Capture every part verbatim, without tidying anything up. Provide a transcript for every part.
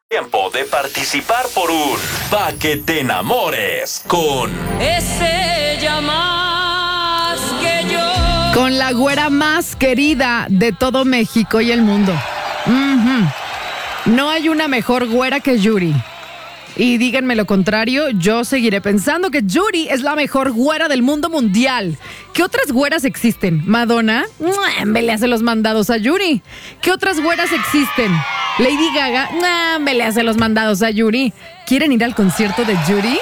Tiempo de participar por un Pa' que te enamores con Es ella más que yo. Con la güera más querida de todo México y el mundo. Uh-huh. No hay una mejor güera que Yuri. Y díganme lo contrario, yo seguiré pensando que Yuri es la mejor güera del mundo mundial. ¿Qué otras güeras existen? ¿Madonna? Me le hace los mandados a Yuri. ¿Qué otras güeras existen? Lady Gaga, nah, me le hace los mandados a Yuri. ¿Quieren ir al concierto de Yuri?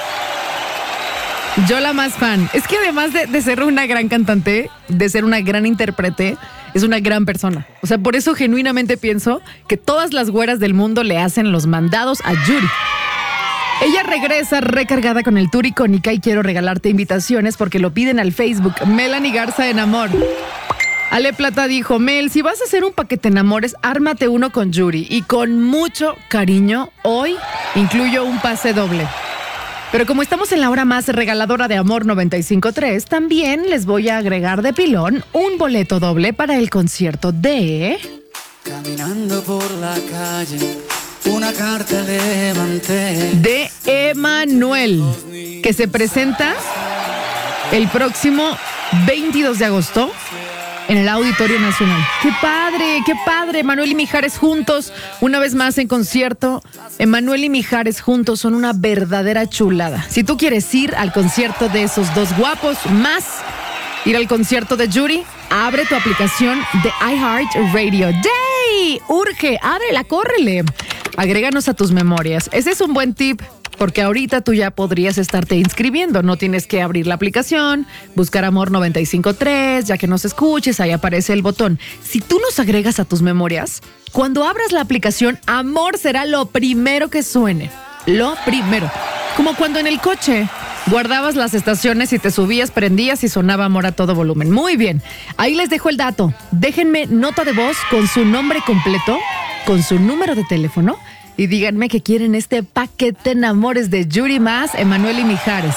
Yo la más fan. Es que además de, de ser una gran cantante, de ser una gran intérprete, es una gran persona. O sea, por eso genuinamente pienso que todas las güeras del mundo le hacen los mandados a Yuri. Ella regresa recargada con el tour icónica y quiero regalarte invitaciones porque lo piden al Facebook. Melanie Garza en Amor. Ale Plata dijo, Mel, si vas a hacer un Pa' que te enamores, ármate uno con Yuri. Y con mucho cariño, hoy incluyo un pase doble. Pero como estamos en la hora más regaladora de Amor noventa y cinco punto tres, también les voy a agregar de pilón un boleto doble para el concierto de... Caminando por la calle, una carta levanté. De Emanuel, que se presenta el próximo veintidós de agosto en el Auditorio Nacional. ¡Qué padre, qué padre! Emanuel y Mijares juntos, una vez más en concierto. Emanuel y Mijares juntos son una verdadera chulada. Si tú quieres ir al concierto de esos dos guapos, más ir al concierto de Yuri, abre tu aplicación de iHeartRadio. ¡Day! ¡Urge! ¡Ábrela, córrele! Agréganos a tus memorias. Ese es un buen tip, porque ahorita tú ya podrías estarte inscribiendo. No tienes que abrir la aplicación, buscar Amor noventa y cinco punto tres, ya que nos escuches, ahí aparece el botón. Si tú nos agregas a tus memorias, cuando abras la aplicación, Amor será lo primero que suene. Lo primero. Como cuando en el coche guardabas las estaciones y te subías, prendías y sonaba Amor a todo volumen. Muy bien. Ahí les dejo el dato. Déjenme nota de voz con su nombre completo, con su número de teléfono y díganme que quieren este Pa' que te enamores de Yuri más Emanuel y Mijares.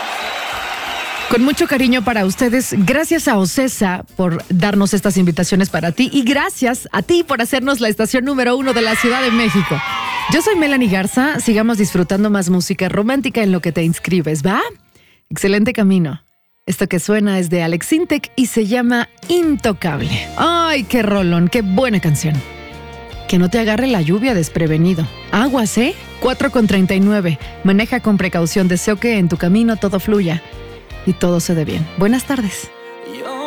Con mucho cariño para ustedes, gracias a Ocesa por darnos estas invitaciones para ti y gracias a ti por hacernos la estación número uno de la Ciudad de México. Yo soy Melanie Garza, sigamos disfrutando más música romántica en lo que te inscribes, ¿va? Excelente camino. Esto que suena es de Alex Intec y se llama Intocable. ¡Ay, qué rolón, qué buena canción! Que no te agarre la lluvia desprevenido. Aguas, ¿eh? cuatro con treinta y nueve. Maneja con precaución. Deseo que en tu camino todo fluya y todo se dé bien. Buenas tardes.